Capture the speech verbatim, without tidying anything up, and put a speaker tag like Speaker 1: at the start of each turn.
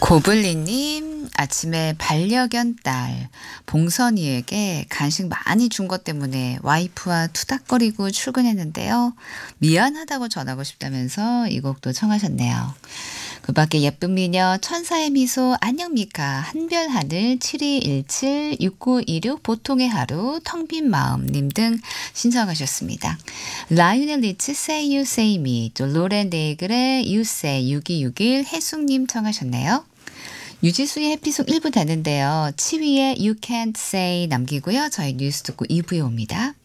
Speaker 1: 고블리님, 아침에 반려견 딸 봉선이에게 간식 많이 준 것 때문에 와이프와 투닥거리고 출근했는데요. 미안하다고 전하고 싶다면서 이 곡도 청하셨네요. 그 밖에 예쁜 미녀 천사의 미소 안녕 미카 한별하늘 칠이일칠 육구이육 보통의 하루 텅 빈 마음님 등 신청하셨습니다. 라이오넬 리치 Say You Say Me 또 로렌 데이글의 You Say 육이육일 해숙님 청하셨네요. 유지수의 해피속 일 부 되는데요. 치위의 You Can't Say 남기고요. 저희 뉴스 듣고 이 부에 옵니다.